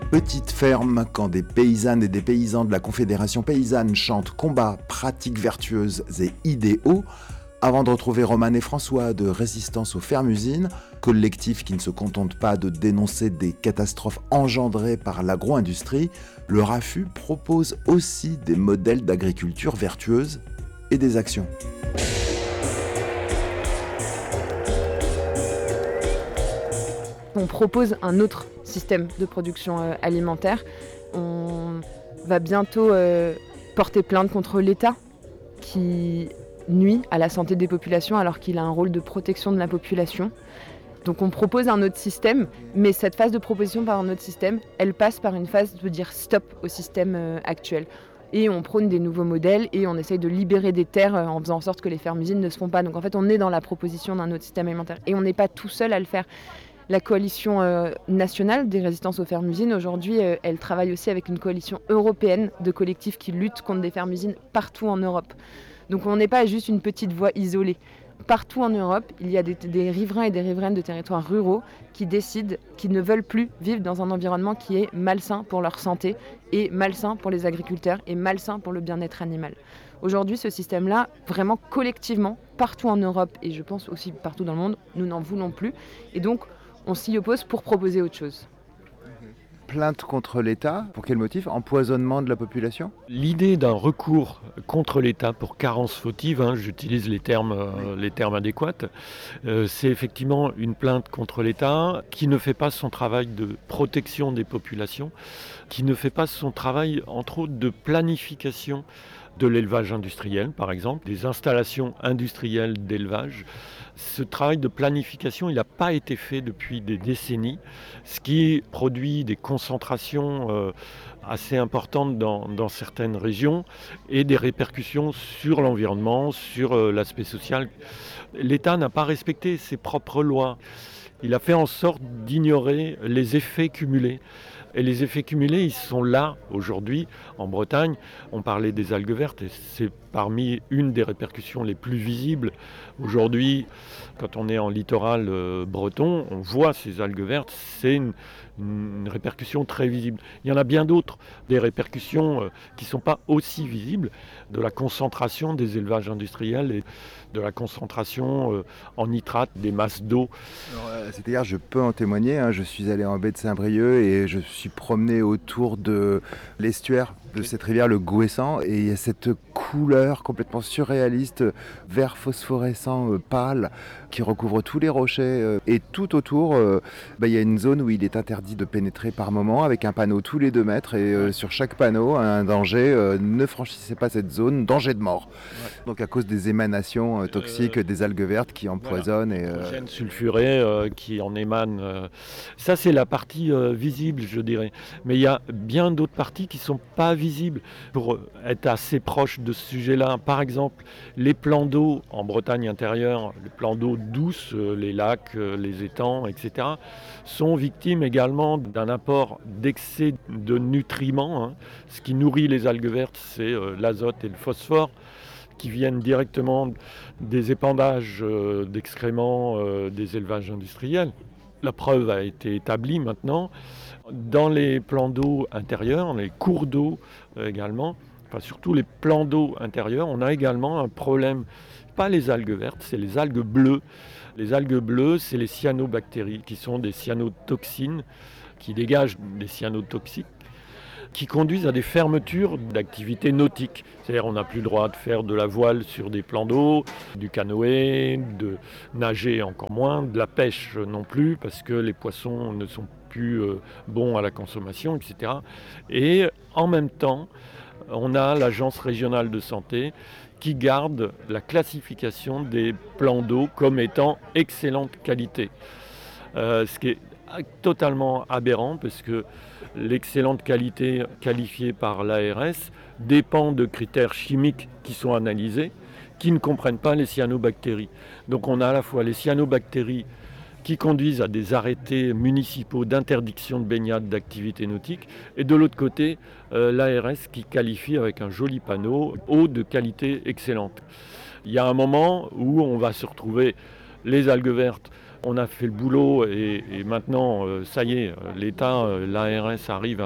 Petite ferme, quand des paysannes et des paysans de la Confédération paysanne chantent combats, pratiques vertueuses et idéaux, avant de retrouver Romane et François de Résistance aux fermes-usines, collectif qui ne se contente pas de dénoncer des catastrophes engendrées par l'agro-industrie, le RAFU propose aussi des modèles d'agriculture vertueuse et des actions. On propose un autre système de production alimentaire. On va bientôt porter plainte contre l'État qui nuit à la santé des populations alors qu'il a un rôle de protection de la population. Donc on propose un autre système, mais cette phase de proposition par un autre système, elle passe par une phase de dire stop au système actuel. Et on prône des nouveaux modèles et on essaye de libérer des terres en faisant en sorte que les fermes-usines ne se font pas. Donc en fait, on est dans la proposition d'un autre système alimentaire. Et on n'est pas tout seul à le faire. La coalition nationale des résistances aux fermes-usines, aujourd'hui, elle travaille aussi avec une coalition européenne de collectifs qui luttent contre des fermes-usines partout en Europe. Donc on n'est pas juste une petite voie isolée. Partout en Europe, il y a des riverains et des riveraines de territoires ruraux qui décident qu'ils ne veulent plus vivre dans un environnement qui est malsain pour leur santé et malsain pour les agriculteurs et malsain pour le bien-être animal. Aujourd'hui, ce système-là, vraiment collectivement, partout en Europe et je pense aussi partout dans le monde, nous n'en voulons plus. Et donc, on s'y oppose pour proposer autre chose. Plainte contre l'État, pour quel motif ? Empoisonnement de la population ? L'idée d'un recours contre l'État pour carence fautive, j'utilise les termes adéquats, c'est effectivement une plainte contre l'État qui ne fait pas son travail de protection des populations, qui ne fait pas son travail, entre autres, de planification de l'élevage industriel, par exemple, des installations industrielles d'élevage. Ce travail de planification, il n'a pas été fait depuis des décennies, ce qui produit des concentrations assez importantes dans certaines régions et des répercussions sur l'environnement, sur l'aspect social. L'État n'a pas respecté ses propres lois. Il a fait en sorte d'ignorer les effets cumulés. Et les effets cumulés, ils sont là aujourd'hui en Bretagne. On parlait des algues vertes et c'est parmi une des répercussions les plus visibles. Aujourd'hui, quand on est en littoral breton, on voit ces algues vertes, c'est une répercussion très visible. Il y en a bien d'autres, des répercussions qui ne sont pas aussi visibles, de la concentration des élevages industriels et de la concentration en nitrate des masses d'eau. C'est-à-dire, je peux en témoigner, je suis allé en baie de Saint-Brieuc et je suis promené autour de l'estuaire de cette rivière, le Gouessant, et il y a cette couleur complètement surréaliste, vert phosphorescent pâle, qui recouvre tous les rochers. Et tout autour, il y a une zone où il est interdit de pénétrer par moment, avec un panneau tous les 2 mètres, et sur chaque panneau, un danger, ne franchissez pas cette zone, danger de mort. Ouais. Donc à cause des émanations toxiques des algues vertes qui empoisonnent. Voilà. Et sulfuré qui en émanent. Ça, c'est la partie visible, je dirais. Mais il y a bien d'autres parties qui ne sont pas visibles. Pour être assez proche de ce sujet-là, par exemple, les plans d'eau en Bretagne intérieure, les plans d'eau douce, les lacs, les étangs, etc., sont victimes également d'un apport d'excès de nutriments. Ce qui nourrit les algues vertes, c'est l'azote et le phosphore, qui viennent directement des épandages d'excréments des élevages industriels. La preuve a été établie maintenant. Dans les plans d'eau intérieurs, les cours d'eau également, surtout les plans d'eau intérieurs, on a également un problème, pas les algues vertes, c'est les algues bleues. Les algues bleues, c'est les cyanobactéries, qui sont des cyanotoxines, qui dégagent des cyanotoxiques, qui conduisent à des fermetures d'activités nautiques. C'est-à-dire on n'a plus le droit de faire de la voile sur des plans d'eau, du canoë, de nager encore moins, de la pêche non plus, parce que les poissons ne sont plus bons à la consommation, etc. Et en même temps, on a l'Agence régionale de santé qui garde la classification des plans d'eau comme étant excellente qualité. Ce qui est totalement aberrant parce que l'excellente qualité qualifiée par l'ARS dépend de critères chimiques qui sont analysés, qui ne comprennent pas les cyanobactéries. Donc on a à la fois les cyanobactéries qui conduisent à des arrêtés municipaux d'interdiction de baignade d'activités nautiques, et de l'autre côté, l'ARS qui qualifie avec un joli panneau eau de qualité excellente. Il y a un moment où on va se retrouver les algues vertes On a fait le boulot et maintenant, ça y est, l'État, l'ARS arrive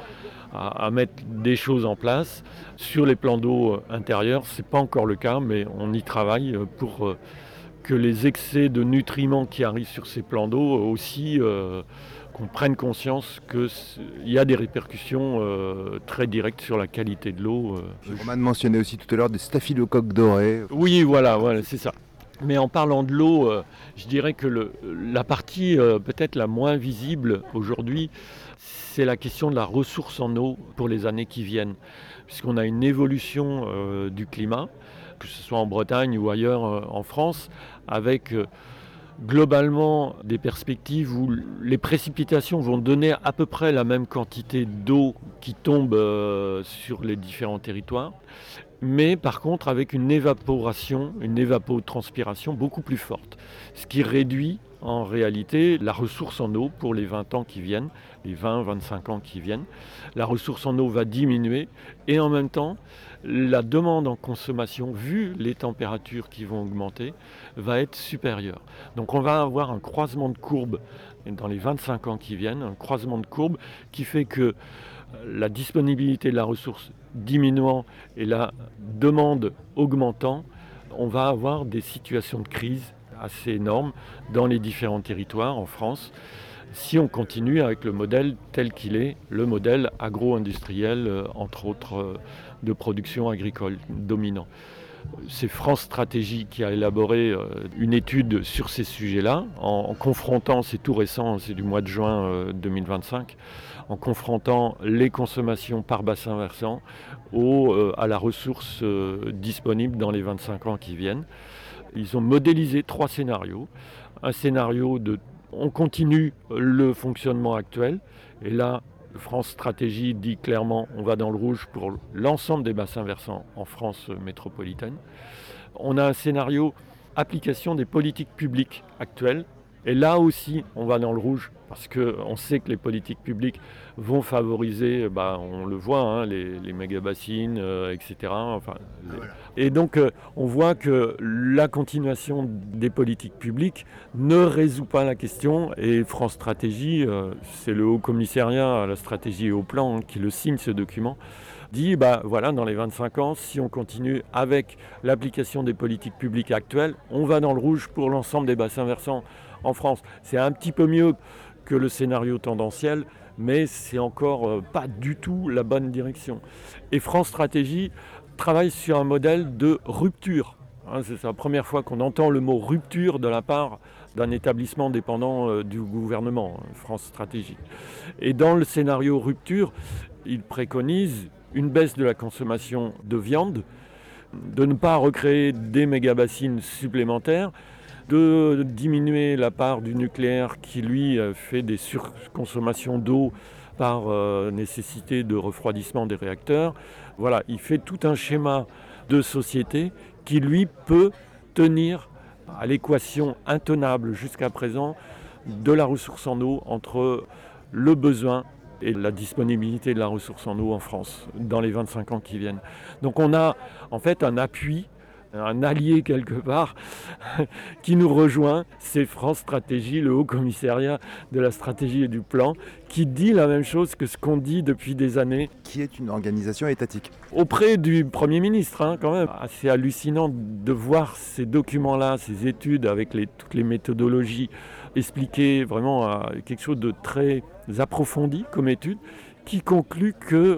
à mettre des choses en place. Sur les plans d'eau intérieurs, ce n'est pas encore le cas, mais on y travaille pour que les excès de nutriments qui arrivent sur ces plans d'eau aussi, qu'on prenne conscience qu'il y a des répercussions très directes sur la qualité de l'eau. Roman mentionnait aussi tout à l'heure des staphylocoques dorés. Oui, voilà, c'est ça. Mais en parlant de l'eau, je dirais que la partie peut-être la moins visible aujourd'hui, c'est la question de la ressource en eau pour les années qui viennent. Puisqu'on a une évolution du climat, que ce soit en Bretagne ou ailleurs en France, avec globalement des perspectives où les précipitations vont donner à peu près la même quantité d'eau qui tombe sur les différents territoires. Mais par contre avec une évaporation, une évapotranspiration beaucoup plus forte. Ce qui réduit en réalité la ressource en eau pour les 20 ans qui viennent, les 20-25 ans qui viennent. La ressource en eau va diminuer et en même temps, la demande en consommation, vu les températures qui vont augmenter, va être supérieure. Donc on va avoir un croisement de courbes dans les 25 ans qui viennent, un croisement de courbes qui fait que la disponibilité de la ressource diminuant et la demande augmentant, on va avoir des situations de crise assez énormes dans les différents territoires en France, si on continue avec le modèle tel qu'il est, le modèle agro-industriel, entre autres, de production agricole dominant. C'est France Stratégie qui a élaboré une étude sur ces sujets-là, en confrontant, c'est tout récent, c'est du mois de juin 2025, en confrontant les consommations par bassin versant à la ressource disponible dans les 25 ans qui viennent. Ils ont modélisé 3 scénarios. Un scénario de on continue le fonctionnement actuel, et là, France Stratégie dit clairement on va dans le rouge pour l'ensemble des bassins versants en France métropolitaine. On a un scénario application des politiques publiques actuelles, et là aussi on va dans le rouge parce qu'on sait que les politiques publiques vont favoriser, on le voit, les méga-bassines, etc. Et donc on voit que la continuation des politiques publiques ne résout pas la question, et France Stratégie, c'est le Haut Commissariat à la stratégie et au plan qui le signe ce document, dit dans les 25 ans, si on continue avec l'application des politiques publiques actuelles, on va dans le rouge pour l'ensemble des bassins versants en France. C'est un petit peu mieux que le scénario tendanciel, mais c'est encore pas du tout la bonne direction. Et France Stratégie travaille sur un modèle de rupture. C'est la première fois qu'on entend le mot rupture de la part d'un établissement dépendant du gouvernement, France Stratégie. Et dans le scénario rupture, il préconise une baisse de la consommation de viande, de ne pas recréer des méga-bassines supplémentaires, de diminuer la part du nucléaire qui, lui, fait des surconsommations d'eau par nécessité de refroidissement des réacteurs. Voilà, il fait tout un schéma de société qui, lui, peut tenir à l'équation intenable jusqu'à présent de la ressource en eau entre le besoin et la disponibilité de la ressource en eau en France dans les 25 ans qui viennent. Donc on a en fait un appui, un allié quelque part qui nous rejoint, c'est France Stratégie, le Haut Commissariat de la stratégie et du plan, qui dit la même chose que ce qu'on dit depuis des années. Qui est une organisation étatique. Auprès du Premier ministre, quand même. C'est hallucinant de voir ces documents-là, ces études avec toutes les méthodologies expliquer vraiment quelque chose de très approfondi comme étude, qui conclut que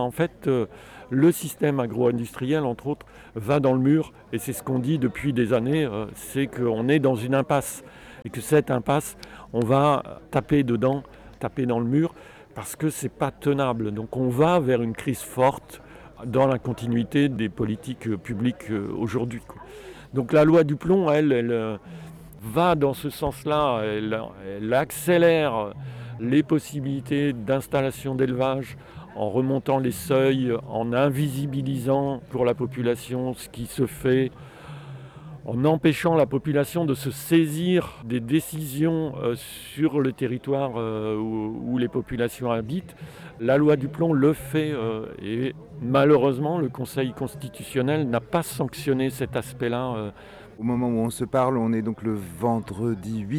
le système agro-industriel, entre autres, va dans le mur, et c'est ce qu'on dit depuis des années, c'est qu'on est dans une impasse, et que cette impasse, on va taper dedans, taper dans le mur, parce que c'est pas tenable. Donc on va vers une crise forte dans la continuité des politiques publiques aujourd'hui. Donc la loi du plomb, elle va dans ce sens-là, elle accélère les possibilités d'installation d'élevage en remontant les seuils, en invisibilisant pour la population ce qui se fait, en empêchant la population de se saisir des décisions sur le territoire où les populations habitent. La loi du plomb le fait et malheureusement le Conseil constitutionnel n'a pas sanctionné cet aspect-là. Au moment où on se parle, on est donc le vendredi 8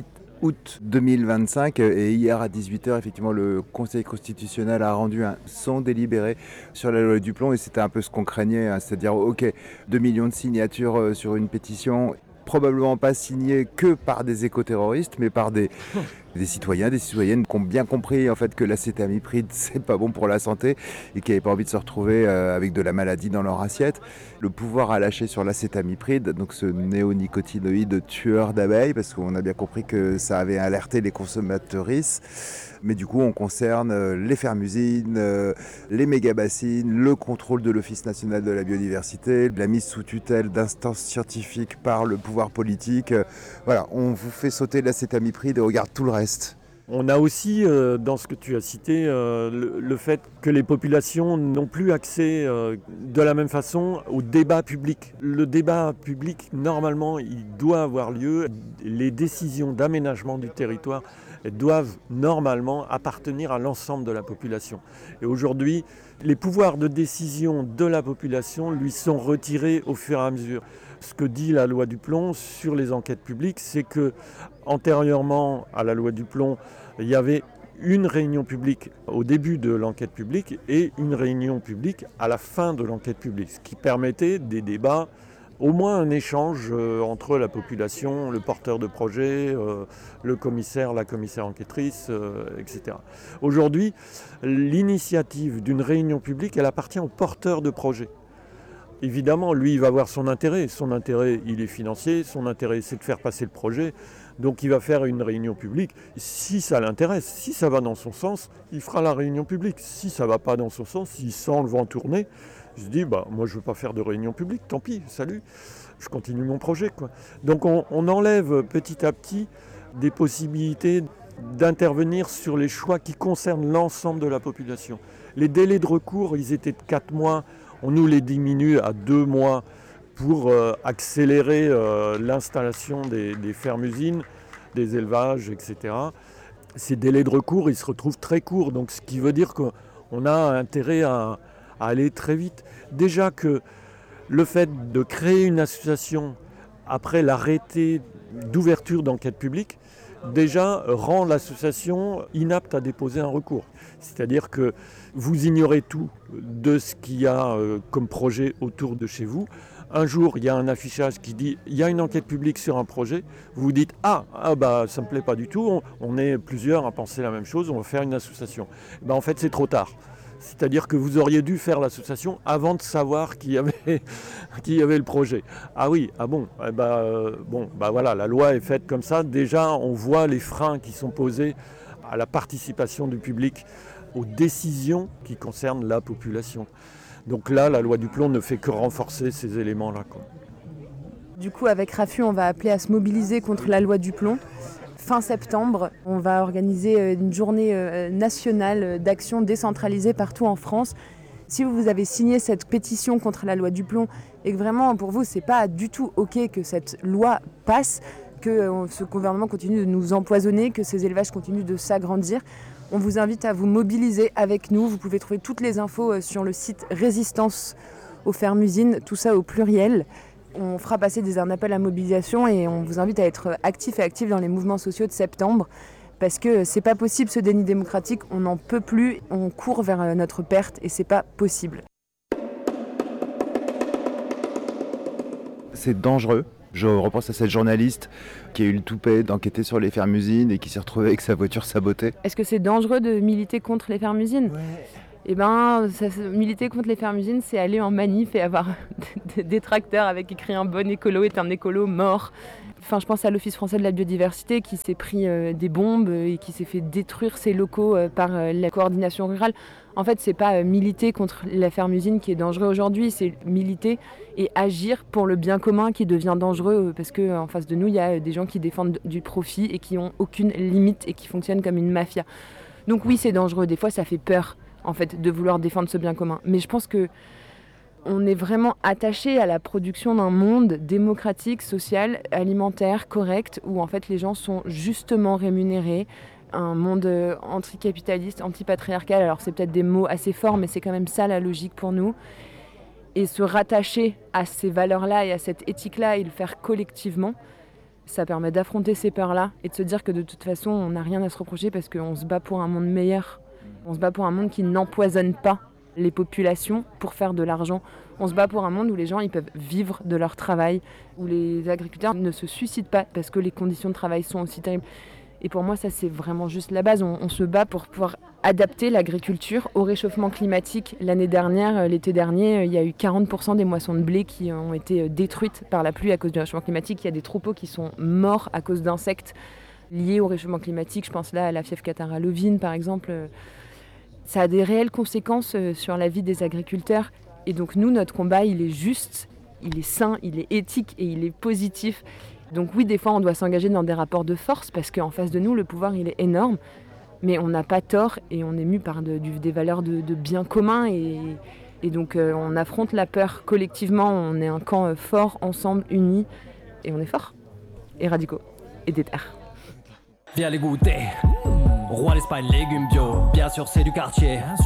août 2025 et hier à 18h, effectivement, le Conseil constitutionnel a rendu son délibéré sur la loi du plomb et c'était un peu ce qu'on craignait, hein, c'est-à-dire, ok, 2 millions de signatures sur une pétition, probablement pas signée que par des éco-terroristes, mais par des citoyens, des citoyennes qui ont bien compris en fait que l'acétamipride c'est pas bon pour la santé et qui n'avaient pas envie de se retrouver avec de la maladie dans leur assiette. Le pouvoir a lâché sur l'acétamipride, donc ce néonicotinoïde tueur d'abeilles, parce qu'on a bien compris que ça avait alerté les consommatrices. Mais du coup, on concerne les fermes-usines, les méga-bassines, le contrôle de l'Office national de la biodiversité, la mise sous tutelle d'instances scientifiques par le pouvoir politique. Voilà, on vous fait sauter l'acétamipride et on regarde tout le reste. On a aussi, dans ce que tu as cité, le fait que les populations n'ont plus accès de la même façon au débat public. Le débat public, normalement, il doit avoir lieu. Les décisions d'aménagement du territoire doivent normalement appartenir à l'ensemble de la population. Et aujourd'hui, les pouvoirs de décision de la population lui sont retirés au fur et à mesure. Ce que dit la loi du plomb sur les enquêtes publiques, c'est que antérieurement à la loi du plomb, il y avait une réunion publique au début de l'enquête publique et une réunion publique à la fin de l'enquête publique, ce qui permettait des débats, au moins un échange entre la population, le porteur de projet, le commissaire, la commissaire enquêtrice, etc. Aujourd'hui, l'initiative d'une réunion publique, elle appartient au porteur de projet. Évidemment, lui, il va avoir son intérêt. Son intérêt, il est financier. Son intérêt, c'est de faire passer le projet. Donc, il va faire une réunion publique. Si ça l'intéresse, si ça va dans son sens, il fera la réunion publique. Si ça ne va pas dans son sens, s'il sent le vent tourner, il se dit, moi, je ne veux pas faire de réunion publique. Tant pis, salut, je continue mon projet, quoi. Donc, on enlève petit à petit des possibilités d'intervenir sur les choix qui concernent l'ensemble de la population. Les délais de recours, ils étaient de 4 mois. On nous les diminue à 2 mois pour accélérer l'installation des fermes-usines, des élevages, etc. Ces délais de recours, ils se retrouvent très courts, donc ce qui veut dire qu'on a intérêt à aller très vite. Déjà que le fait de créer une association après l'arrêté d'ouverture d'enquête publique, déjà rend l'association inapte à déposer un recours. C'est-à-dire que vous ignorez tout de ce qu'il y a comme projet autour de chez vous. Un jour, il y a un affichage qui dit « il y a une enquête publique sur un projet ». Vous vous dites « ça ne me plaît pas du tout, on est plusieurs à penser la même chose, on va faire une association ». En fait, c'est trop tard. C'est-à-dire que vous auriez dû faire l'association avant de savoir qui y avait le projet. Ah oui, voilà, la loi est faite comme ça. Déjà, on voit les freins qui sont posés à la participation du public aux décisions qui concernent la population. Donc là, la loi du plomb ne fait que renforcer ces éléments-là, quoi. Du coup, avec Rafu, on va appeler à se mobiliser contre la loi du plomb. Fin septembre, on va organiser une journée nationale d'action décentralisée partout en France. Si vous avez signé cette pétition contre la loi du plomb et que vraiment pour vous c'est pas du tout ok que cette loi passe, que ce gouvernement continue de nous empoisonner, que ces élevages continuent de s'agrandir, on vous invite à vous mobiliser avec nous. Vous pouvez trouver toutes les infos sur le site Résistance aux fermes-usines, tout ça au pluriel. On fera passer un appel à mobilisation et on vous invite à être actifs et actifs dans les mouvements sociaux de septembre parce que c'est pas possible ce déni démocratique, on n'en peut plus, on court vers notre perte et c'est pas possible. C'est dangereux. Je repense à cette journaliste qui a eu le toupet d'enquêter sur les fermes-usines et qui s'est retrouvée avec sa voiture sabotée. Est-ce que c'est dangereux de militer contre les fermes-usines ? Ouais. Militer contre les fermes-usines, c'est aller en manif et avoir des tracteurs avec écrit « Un bon écolo est un écolo mort ». Enfin, je pense à l'Office français de la biodiversité qui s'est pris des bombes et qui s'est fait détruire ses locaux par la coordination rurale. En fait, c'est pas militer contre la ferme-usine qui est dangereux aujourd'hui, c'est militer et agir pour le bien commun qui devient dangereux parce qu'en face de nous, il y a des gens qui défendent du profit et qui n'ont aucune limite et qui fonctionnent comme une mafia. Donc oui, c'est dangereux. Des fois, ça fait peur en fait, de vouloir défendre ce bien commun. Mais je pense que on est vraiment attaché à la production d'un monde démocratique, social, alimentaire, correct, où en fait les gens sont justement rémunérés. Un monde anticapitaliste, antipatriarcal, alors c'est peut-être des mots assez forts, mais c'est quand même ça la logique pour nous. Et se rattacher à ces valeurs-là et à cette éthique-là et le faire collectivement, Ça permet d'affronter ces peurs-là et de se dire que de toute façon, on n'a rien à se reprocher parce qu'on se bat pour un monde meilleur. On se bat pour un monde qui n'empoisonne pas les populations pour faire de l'argent. On se bat pour un monde où les gens ils peuvent vivre de leur travail, où les agriculteurs ne se suicident pas parce que les conditions de travail sont aussi terribles. Et pour moi, ça, c'est vraiment juste la base. On se bat pour pouvoir adapter l'agriculture au réchauffement climatique. L'année dernière, l'été dernier, il y a eu 40% des moissons de blé qui ont été détruites par la pluie à cause du réchauffement climatique. Il y a des troupeaux qui sont morts à cause d'insectes liés au réchauffement climatique. Je pense là à la fièvre catarrhale ovine, par exemple. Ça a des réelles conséquences sur la vie des agriculteurs. Et donc nous, notre combat, il est juste, il est sain, il est éthique et il est positif. Donc oui, des fois, on doit s'engager dans des rapports de force parce qu'en face de nous, le pouvoir, il est énorme. Mais on n'a pas tort et on est mu par des valeurs de bien commun. Et donc, on affronte la peur collectivement. On est un camp fort, ensemble, unis. Et on est forts et radicaux et déter. Viens les goûter. Roi l'Espagne, légumes bio. Bien sûr, c'est du quartier.